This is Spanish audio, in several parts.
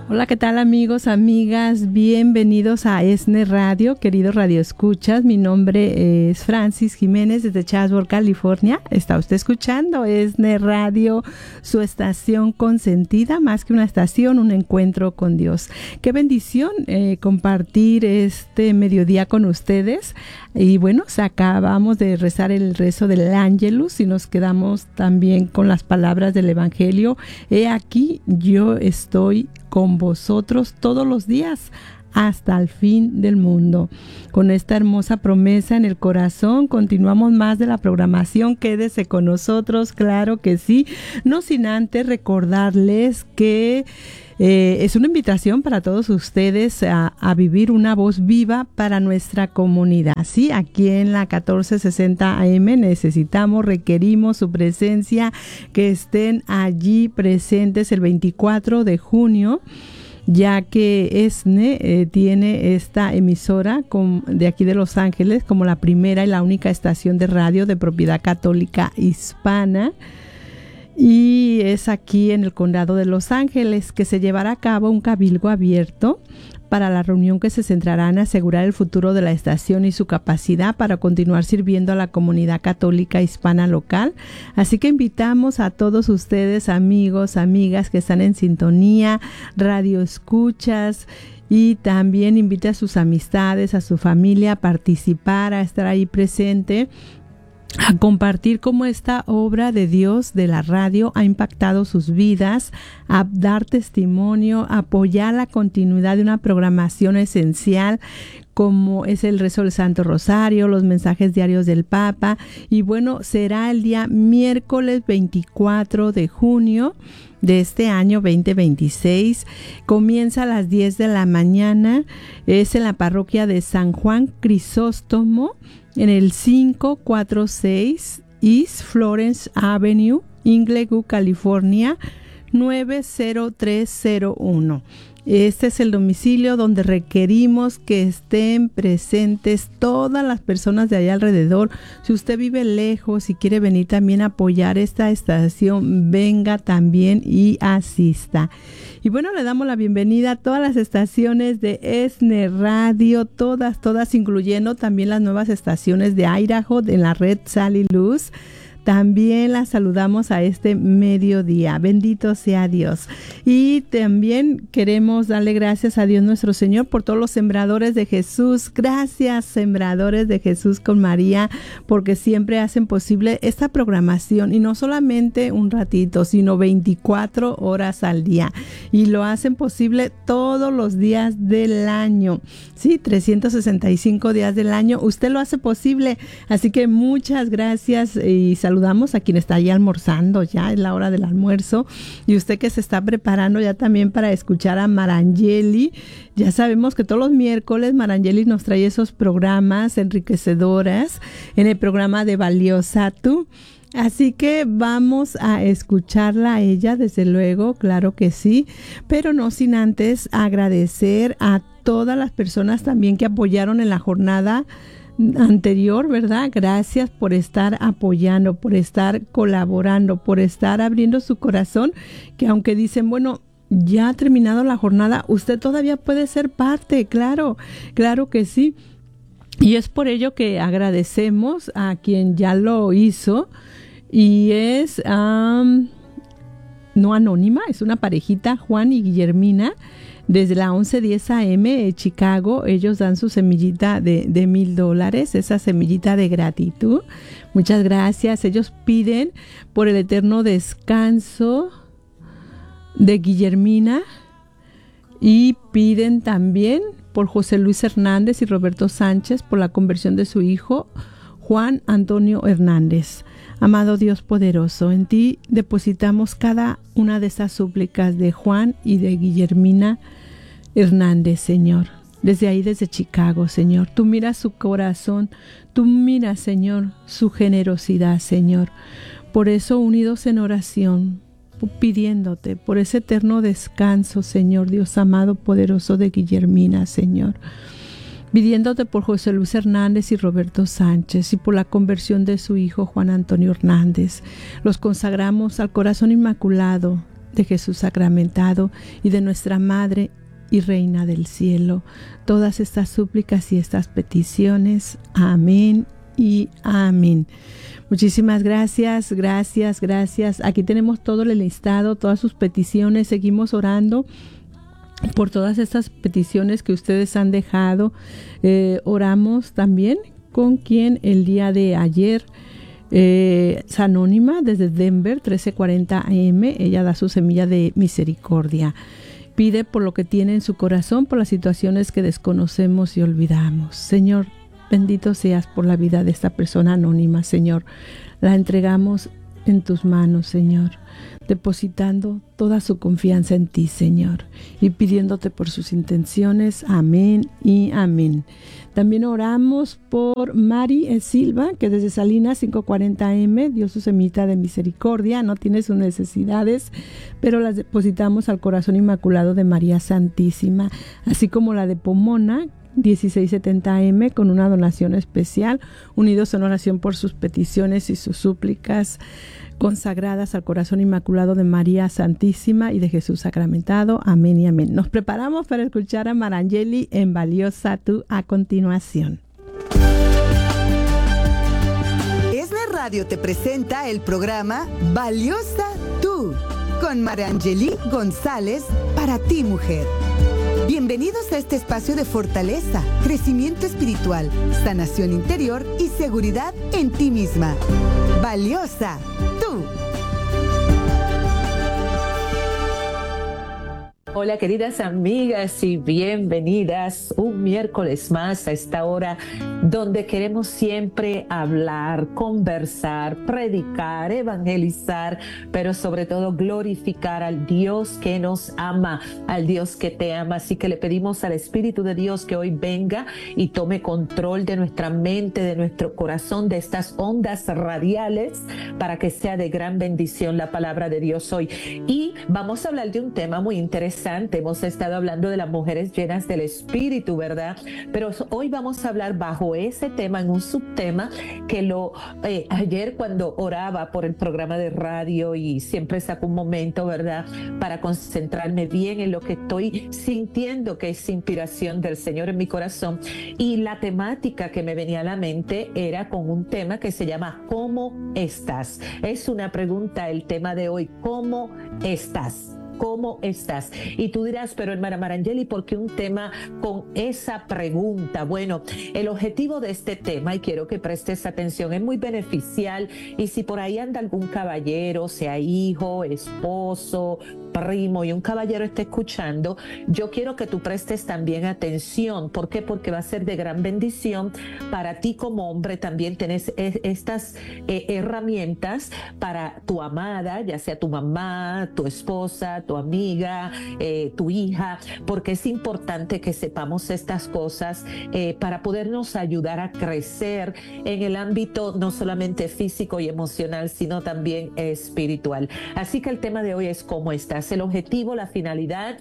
Hola, ¿qué tal amigos, amigas? Bienvenidos a ESNE Radio, queridos radioescuchas. Mi nombre es Francis Jiménez desde Chatsworth, California. Está usted escuchando ESNE Radio, su estación consentida, más que una estación, un encuentro con Dios. Qué bendición compartir este mediodía con ustedes. Y bueno, acabamos de rezar el rezo del Ángelus y nos quedamos también con las palabras del Evangelio. He aquí, yo estoy con vosotros todos los días hasta el fin del mundo. Con esta hermosa promesa en el corazón, continuamos más de la programación. Quédese con nosotros, claro que sí. No sin antes recordarles que es una invitación para todos ustedes a vivir una voz viva para nuestra comunidad. Sí, aquí en la 1460 AM requerimos su presencia, que estén allí presentes el 24 de junio, ya que ESNE tiene esta emisora de aquí de Los Ángeles como la primera y la única estación de radio de propiedad católica hispana. Y es aquí en el condado de Los Ángeles que se llevará a cabo un cabildo abierto para la reunión que se centrará en asegurar el futuro de la estación y su capacidad para continuar sirviendo a la comunidad católica hispana local. Así que invitamos a todos ustedes, amigos, amigas que están en sintonía, radioescuchas, y también invite a sus amistades, a su familia a participar, a estar ahí presente, a compartir cómo esta obra de Dios de la radio ha impactado sus vidas, a dar testimonio, a apoyar la continuidad de una programación esencial como es el rezo del Santo Rosario, los mensajes diarios del Papa. Y bueno, será el día miércoles 24 de junio de este año 2026. Comienza a las 10 de la mañana. Es en la parroquia de San Juan Crisóstomo, en el 546 East Florence Avenue, Inglewood, California, 90301. Este es el domicilio donde requerimos que estén presentes todas las personas de allá alrededor. Si usted vive lejos y quiere venir también a apoyar esta estación, venga también y asista. Y bueno, le damos la bienvenida a todas las estaciones de ESNE Radio, todas, incluyendo también las nuevas estaciones de Idaho en la red Sal y Luz. También las saludamos a este mediodía. Bendito sea Dios. Y también queremos darle gracias a Dios nuestro Señor por todos los sembradores de Jesús. Gracias, sembradores de Jesús con María, porque siempre hacen posible esta programación. Y no solamente un ratito, sino 24 horas al día. Y lo hacen posible todos los días del año. Sí, 365 días del año. Usted lo hace posible. Así que muchas gracias y saludamos a quien está ahí almorzando, ya es la hora del almuerzo, y usted que se está preparando ya también para escuchar a Marangeli. Ya sabemos que todos los miércoles Marangeli nos trae esos programas enriquecedoras en el programa de Valiosa Tú. Así que vamos a escucharla a ella, desde luego, claro que sí, pero no sin antes agradecer a todas las personas también que apoyaron en la jornada anterior, ¿verdad? Gracias por estar apoyando, por estar colaborando, por estar abriendo su corazón, que aunque dicen, bueno, ya ha terminado la jornada, usted todavía puede ser parte, claro que sí. Y es por ello que agradecemos a quien ya lo hizo, y es no anónima, es una parejita, Juan y Guillermina, desde la 1110 AM de Chicago. Ellos dan su semillita de $1,000, esa semillita de gratitud. Muchas gracias. Ellos piden por el eterno descanso de Guillermina y piden también por José Luis Hernández y Roberto Sánchez, por la conversión de su hijo Juan Antonio Hernández. Amado Dios poderoso, en ti depositamos cada una de estas súplicas de Juan y de Guillermina Hernández, Señor. Desde ahí, desde Chicago, Señor. Tú miras su corazón, tú miras, Señor, su generosidad, Señor. Por eso, unidos en oración, pidiéndote por ese eterno descanso, Señor, Dios amado, poderoso de Guillermina, Señor. Pidiéndote por José Luis Hernández y Roberto Sánchez y por la conversión de su hijo Juan Antonio Hernández. Los consagramos al corazón inmaculado de Jesús sacramentado y de nuestra Madre y Reina del cielo. Todas estas súplicas y estas peticiones. Amén y amén. Muchísimas gracias, gracias, gracias. Aquí tenemos todo el listado, todas sus peticiones. Seguimos orando por todas estas peticiones que ustedes han dejado. Oramos también con quien el día de ayer es anónima desde Denver, 1340 AM. Ella da su semilla de misericordia. Pide por lo que tiene en su corazón, por las situaciones que desconocemos y olvidamos. Señor, bendito seas por la vida de esta persona anónima, Señor. La entregamos en tus manos, Señor, depositando toda su confianza en ti, Señor, y pidiéndote por sus intenciones. Amén y amén. También oramos por Mari Silva, que desde Salinas 540M dio su semita de misericordia. No tiene sus necesidades, pero las depositamos al corazón inmaculado de María Santísima, así como la de Pomona 1670M, con una donación especial, unidos en oración por sus peticiones y sus súplicas consagradas al corazón inmaculado de María Santísima y de Jesús sacramentado. Amén y amén. Nos preparamos para escuchar a Marangeli en Valiosa Tú a continuación. ESNE Radio te presenta el programa Valiosa Tú con Marangeli González, para ti, mujer. Bienvenidos a este espacio de fortaleza, crecimiento espiritual, sanación interior y seguridad en ti misma. Valiosa Tú. Hola queridas amigas y bienvenidas un miércoles más a esta hora donde queremos siempre hablar, conversar, predicar, evangelizar, pero sobre todo glorificar al Dios que nos ama, al Dios que te ama. Así que le pedimos al Espíritu de Dios que hoy venga y tome control de nuestra mente, de nuestro corazón, de estas ondas radiales, para que sea de gran bendición la palabra de Dios hoy. Y vamos a hablar de un tema muy interesante. Hemos estado hablando de las mujeres llenas del Espíritu, ¿verdad? Pero hoy vamos a hablar bajo ese tema, en un subtema que ayer cuando oraba por el programa de radio, y siempre saco un momento, ¿verdad?, para concentrarme bien en lo que estoy sintiendo que es inspiración del Señor en mi corazón. Y la temática que me venía a la mente era con un tema que se llama ¿cómo estás? Es una pregunta el tema de hoy, ¿cómo estás? ¿Cómo estás? Y tú dirás, pero hermana Marangeli, ¿por qué un tema con esa pregunta? Bueno, el objetivo de este tema, y quiero que prestes atención, es muy beneficial. Y si por ahí anda algún caballero, sea hijo, esposo, primo, y un caballero está escuchando, yo quiero que tú prestes también atención. ¿Por qué? Porque va a ser de gran bendición para ti como hombre. También tenés estas herramientas para tu amada, ya sea tu mamá, tu esposa, tu amiga, tu hija, porque es importante que sepamos estas cosas para podernos ayudar a crecer en el ámbito no solamente físico y emocional, sino también espiritual. Así que el tema de hoy es ¿cómo estás? El objetivo, la finalidad,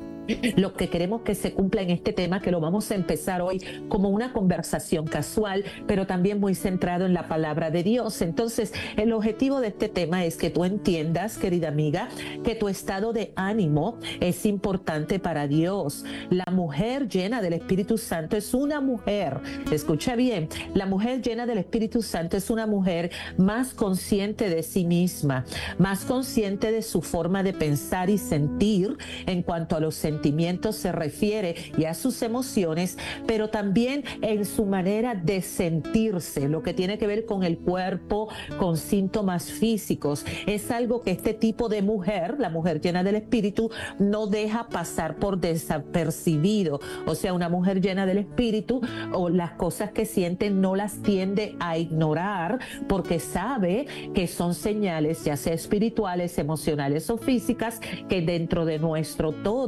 lo que queremos que se cumpla en este tema, que lo vamos a empezar hoy como una conversación casual, pero también muy centrado en la palabra de Dios. Entonces, el objetivo de este tema es que tú entiendas, querida amiga, que tu estado de ánimo es importante para Dios. La mujer llena del Espíritu Santo es una mujer, escucha bien, la mujer llena del Espíritu Santo es una mujer más consciente de sí misma, más consciente de su forma de pensar y sentir en cuanto a los sentimientos se refiere y a sus emociones, pero también en su manera de sentirse, lo que tiene que ver con el cuerpo, con síntomas físicos. Es algo que este tipo de mujer, la mujer llena del Espíritu, no deja pasar por desapercibido. O sea, una mujer llena del Espíritu, o las cosas que siente, no las tiende a ignorar, porque sabe que son señales, ya sea espirituales, emocionales o físicas, que dentro de nuestro todo, Dios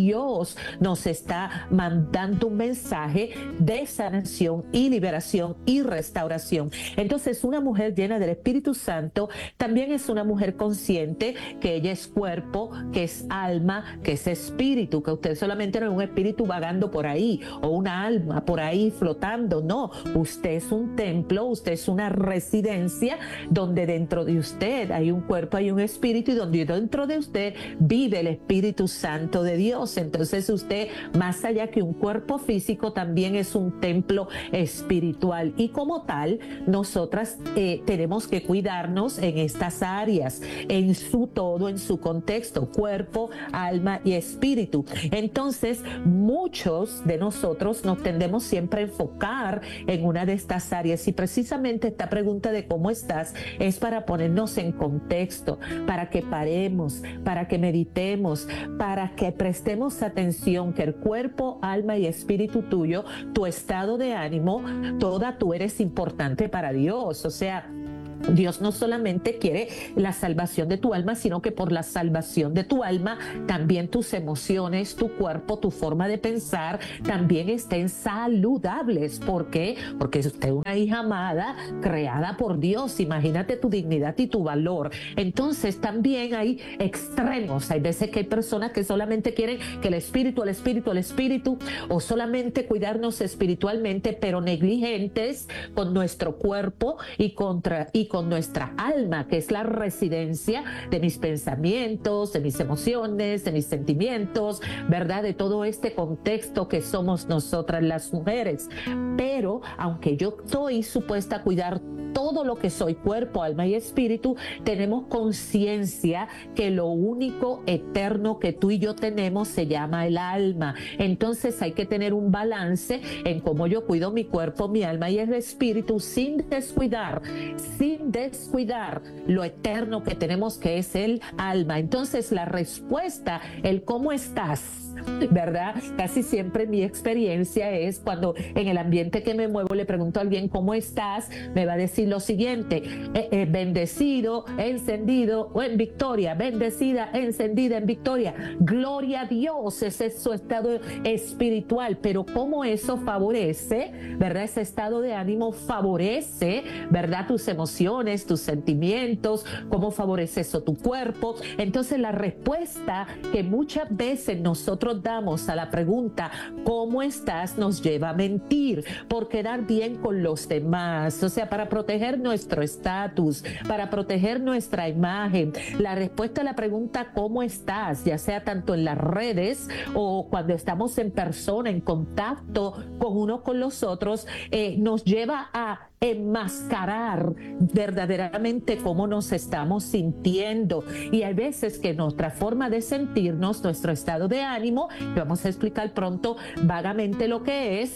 Dios nos está mandando un mensaje de sanación y liberación y restauración. Entonces, una mujer llena del Espíritu Santo también es una mujer consciente que ella es cuerpo, que es alma, que es espíritu, que usted solamente no es un espíritu vagando por ahí o una alma por ahí flotando. No, usted es un templo, usted es una residencia donde dentro de usted hay un cuerpo, hay un espíritu, y donde dentro de usted vive el Espíritu Santo de Dios. Entonces usted, más allá que un cuerpo físico, también es un templo espiritual, y como tal nosotras tenemos que cuidarnos en estas áreas, en su todo, en su contexto, cuerpo, alma y espíritu. Entonces muchos de nosotros nos tendemos siempre a enfocar en una de estas áreas, y precisamente esta pregunta de cómo estás es para ponernos en contexto, para que paremos, para que meditemos, para que prestemos atención que el cuerpo, alma y espíritu tuyo, tu estado de ánimo, toda tú eres importante para Dios. O sea, Dios no solamente quiere la salvación de tu alma, sino que por la salvación de tu alma también tus emociones, tu cuerpo, tu forma de pensar también estén saludables. ¿Por qué? Porque usted es una hija amada, creada por Dios. Imagínate tu dignidad y tu valor. Entonces también hay extremos. Hay veces que hay personas que solamente quieren que el espíritu, o solamente cuidarnos espiritualmente, pero negligentes con nuestro cuerpo y con nuestra alma, que es la residencia de mis pensamientos, de mis emociones, de mis sentimientos, ¿verdad? De todo este contexto que somos nosotras las mujeres. Pero aunque yo estoy supuesta a cuidar todo lo que soy, cuerpo, alma y espíritu, tenemos conciencia que lo único eterno que tú y yo tenemos se llama el alma. Entonces hay que tener un balance en cómo yo cuido mi cuerpo, mi alma y el espíritu, sin descuidar lo eterno que tenemos, que es el alma. Entonces la respuesta, el cómo estás, ¿verdad? Casi siempre mi experiencia es cuando en el ambiente que me muevo le pregunto a alguien ¿cómo estás? Me va a decir lo siguiente: bendecido, encendido o en victoria, bendecida, encendida, en victoria. Gloria a Dios, ese es su estado espiritual. Pero cómo eso favorece, ¿verdad? Ese estado de ánimo favorece, ¿verdad? Tus emociones, tus sentimientos, cómo favorece eso tu cuerpo. Entonces la respuesta que muchas veces nosotros damos a la pregunta ¿cómo estás? Nos lleva a mentir por quedar bien con los demás, o sea, para proteger nuestro estatus, para proteger nuestra imagen. La respuesta a la pregunta ¿cómo estás?, ya sea tanto en las redes o cuando estamos en persona, en contacto con unos con los otros, nos lleva a enmascarar verdaderamente cómo nos estamos sintiendo. Y hay veces que nuestra forma de sentirnos, nuestro estado de ánimo, que vamos a explicar pronto vagamente lo que es,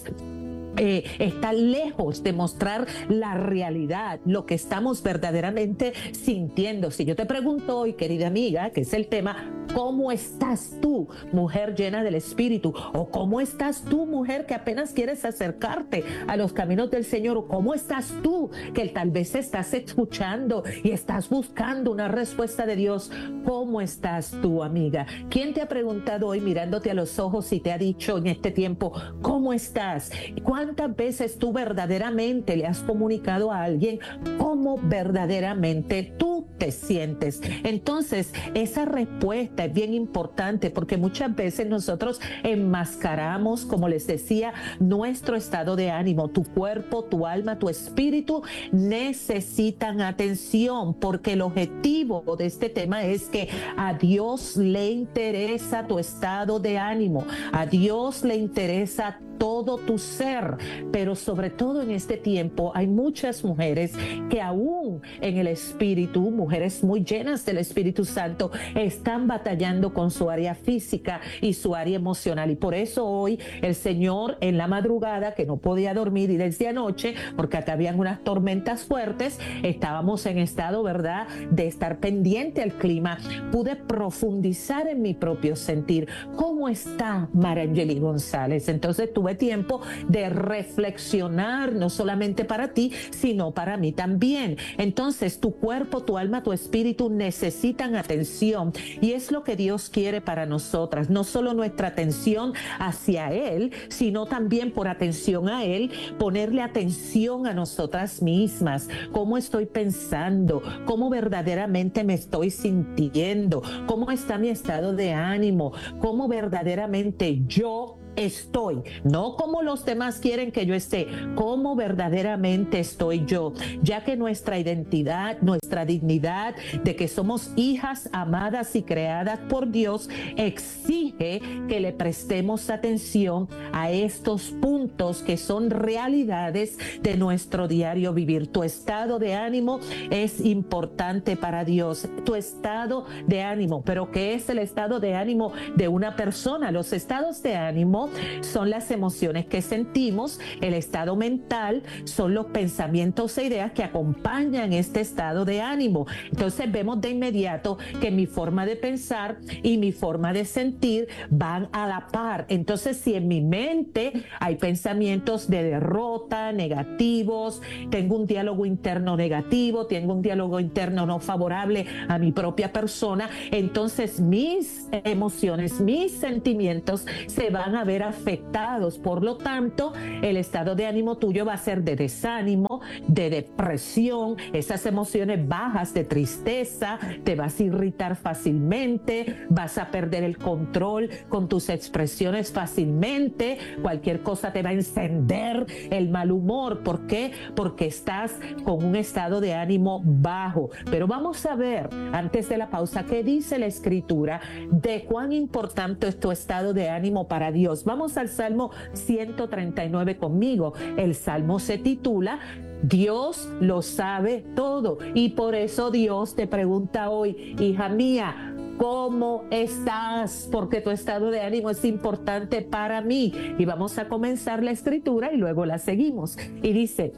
está lejos de mostrar la realidad, lo que estamos verdaderamente sintiendo. Si yo te pregunto hoy, querida amiga, que es el tema, ¿cómo estás tú, mujer llena del Espíritu? ¿O cómo estás tú, mujer que apenas quieres acercarte a los caminos del Señor? ¿O cómo estás tú, que tal vez estás escuchando y estás buscando una respuesta de Dios? ¿Cómo estás tú, amiga? ¿Quién te ha preguntado hoy, mirándote a los ojos, y te ha dicho en este tiempo, ¿cómo estás? ¿Cuántas veces tú verdaderamente le has comunicado a alguien cómo verdaderamente tú te sientes? Entonces, esa respuesta es bien importante, porque muchas veces nosotros enmascaramos, como les decía, nuestro estado de ánimo. Tu cuerpo, tu alma, tu espíritu necesitan atención, porque el objetivo de este tema es que a Dios le interesa tu estado de ánimo, a Dios le interesa todo tu ser. Pero sobre todo en este tiempo hay muchas mujeres que aún en el espíritu, mujeres muy llenas del Espíritu Santo, están batallando con su área física y su área emocional. Y por eso hoy el Señor, en la madrugada, que no podía dormir, y desde anoche, porque acá habían unas tormentas fuertes, estábamos en estado, ¿verdad?, de estar pendiente al clima, pude profundizar en mi propio sentir. ¿Cómo está Marangeli González? Entonces tuve tuve tiempo de reflexionar, no solamente para ti, sino para mí también. Entonces, tu cuerpo, tu alma, tu espíritu necesitan atención, y es lo que Dios quiere para nosotras. No solo nuestra atención hacia Él, sino también por atención a Él, ponerle atención a nosotras mismas. ¿Cómo estoy pensando? ¿Cómo verdaderamente me estoy sintiendo? ¿Cómo está mi estado de ánimo? ¿Cómo verdaderamente yo estoy? No como los demás quieren que yo esté, cómo verdaderamente estoy yo, ya que nuestra identidad, nuestra dignidad de que somos hijas amadas y creadas por Dios exige que le prestemos atención a estos puntos que son realidades de nuestro diario vivir. Tu estado de ánimo es importante para Dios, tu estado de ánimo. Pero ¿qué es el estado de ánimo de una persona? Los estados de ánimo son las emociones que sentimos. El estado mental son los pensamientos e ideas que acompañan este estado de ánimo. Entonces vemos de inmediato que mi forma de pensar y mi forma de sentir van a la par. Entonces, si en mi mente hay pensamientos de derrota, negativos, tengo un diálogo interno negativo, tengo un diálogo interno no favorable a mi propia persona, entonces mis emociones, mis sentimientos se van a ver afectados. Por lo tanto, el estado de ánimo tuyo va a ser de desánimo, de depresión, esas emociones bajas, de tristeza, te vas a irritar fácilmente, vas a perder el control con tus expresiones fácilmente, cualquier cosa te va a encender el mal humor. ¿Por qué? Porque estás con un estado de ánimo bajo. Pero vamos a ver, antes de la pausa, qué dice la Escritura de cuán importante es tu estado de ánimo para Dios. Vamos al Salmo 139 conmigo. El Salmo se titula Dios lo sabe todo, y por eso Dios te pregunta hoy, hija mía, ¿cómo estás? Porque tu estado de ánimo es importante para mí. Y vamos a comenzar la escritura y luego la seguimos. Y dice: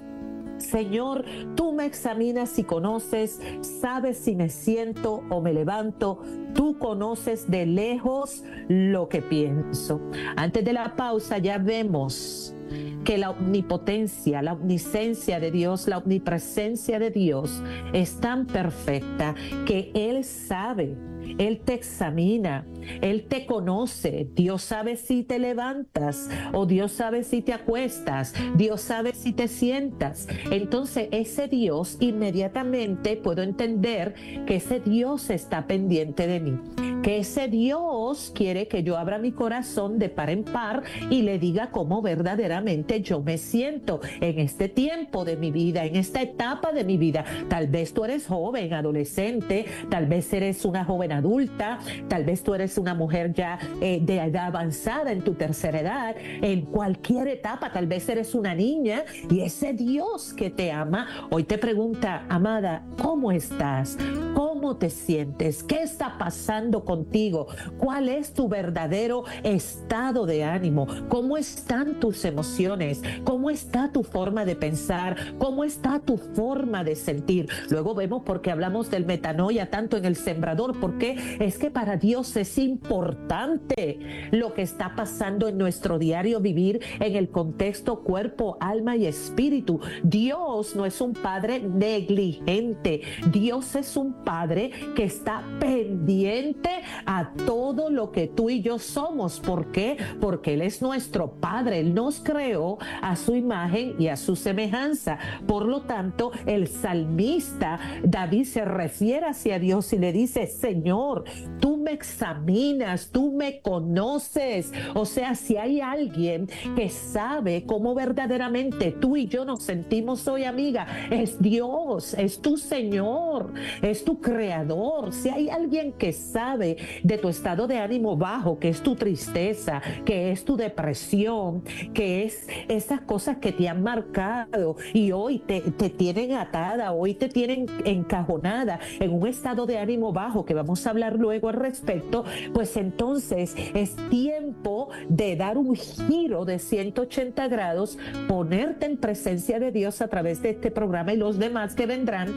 Señor, tú me examinas y conoces, sabes si me siento o me levanto, tú conoces de lejos lo que pienso. Antes de la pausa ya vemos que la omnipotencia, la omnisciencia de Dios, la omnipresencia de Dios es tan perfecta que Él sabe, Él te examina, Él te conoce. Dios sabe si te levantas o Dios sabe si te acuestas, Dios sabe si te sientas. Entonces ese Dios, inmediatamente puedo entender que ese Dios está pendiente de mí, que ese Dios quiere que yo abra mi corazón de par en par y le diga cómo verdaderamente yo me siento en este tiempo de mi vida, en esta etapa de mi vida. Tal vez tú eres joven, adolescente, tal vez eres una joven adulta, tal vez tú eres una mujer ya de edad avanzada, en tu tercera edad, en cualquier etapa, tal vez eres una niña, y ese Dios que te ama hoy te pregunta: amada, ¿cómo estás? ¿Cómo te sientes? ¿Qué está pasando contigo? ¿Cuál es tu verdadero estado de ánimo? ¿Cómo están tus emociones? ¿Cómo está tu forma de pensar? ¿Cómo está tu forma de sentir? Luego vemos por qué hablamos del metanoia tanto en el sembrador, porque es que para Dios es importante lo que está pasando en nuestro diario vivir en el contexto cuerpo, alma y espíritu. Dios no es un padre negligente. Dios es un padre que está pendiente a todo lo que tú y yo somos. ¿Por qué? Porque Él es nuestro Padre. Él nos creó a su imagen y a su semejanza. Por lo tanto, el salmista David se refiere hacia Dios y le dice: Señor, tú me examinas, tú me conoces. O sea, si hay alguien que sabe cómo verdaderamente tú y yo nos sentimos hoy, amiga, es Dios, es tu Señor, es tu Creador. Si hay alguien que sabe de tu estado de ánimo bajo, que es tu tristeza, que es tu depresión, que es esas cosas que te han marcado y hoy te tienen atada, hoy te tienen encajonada en un estado de ánimo bajo, que vamos a hablar luego al respecto, pues entonces es tiempo de dar un giro de 180 grados, ponerte en presencia de Dios a través de este programa y los demás que vendrán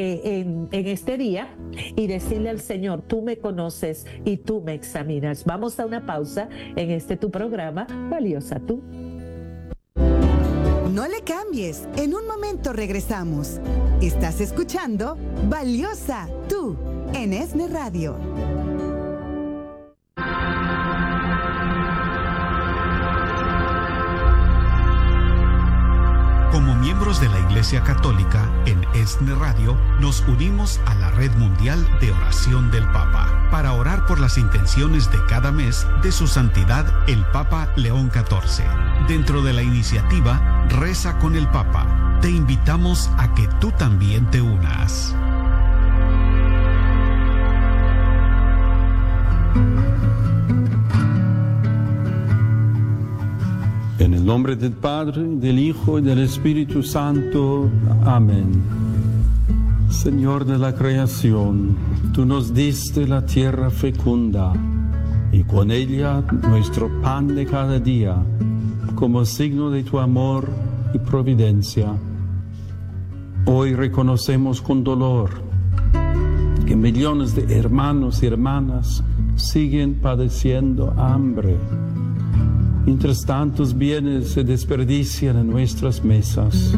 en este día, y decirle al Señor: tú me conoces y tú me examinas. Vamos a una pausa en este tu programa, Valiosa Tú. No le cambies, en un momento regresamos. Estás escuchando Valiosa Tú en ESNE Radio. Como miembros de la Iglesia Católica, en ESNE Radio nos unimos a la Red Mundial de Oración del Papa para orar por las intenciones de cada mes de Su Santidad el Papa León XIV. Dentro de la iniciativa Reza con el Papa, te invitamos a que tú también te unas. En el nombre del Padre, del Hijo y del Espíritu Santo. Amén. Señor de la creación, tú nos diste la tierra fecunda y con ella nuestro pan de cada día, como signo de tu amor y providencia. Hoy reconocemos con dolor que millones de hermanos y hermanas siguen padeciendo hambre, mientras tantos bienes se desperdician en nuestras mesas.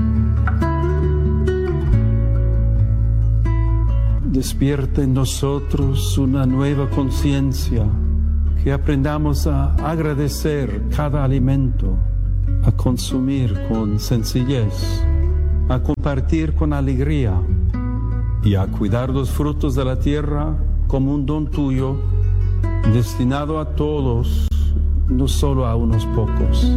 Despierta en nosotros una nueva conciencia, que aprendamos a agradecer cada alimento, a consumir con sencillez, a compartir con alegría y a cuidar los frutos de la tierra como un don tuyo, destinado a todos, no solo a unos pocos.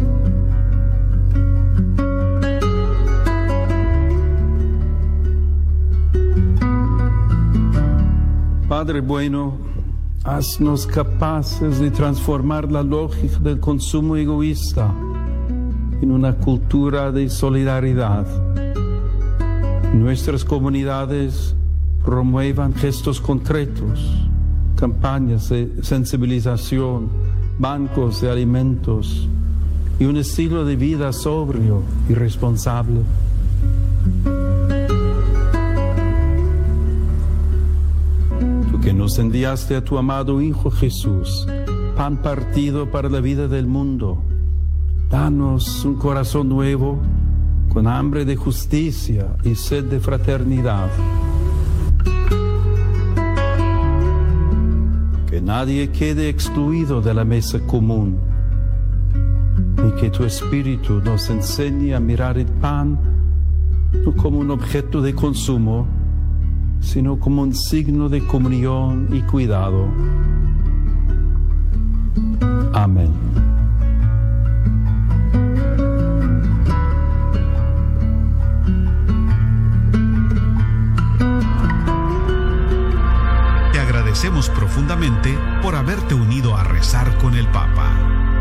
Padre bueno, haznos capaces de transformar la lógica del consumo egoísta en una cultura de solidaridad. Nuestras comunidades promuevan gestos concretos, campañas de sensibilización, bancos de alimentos y un estilo de vida sobrio y responsable. Tú que nos enviaste a tu amado Hijo Jesús, pan partido para la vida del mundo, danos un corazón nuevo, con hambre de justicia y sed de fraternidad. Que nadie quede excluido de la mesa común, y que tu Espíritu nos enseñe a mirar el pan no como un objeto de consumo, sino como un signo de comunión y cuidado. Amén. Agradecemos profundamente por haberte unido a rezar con el Papa.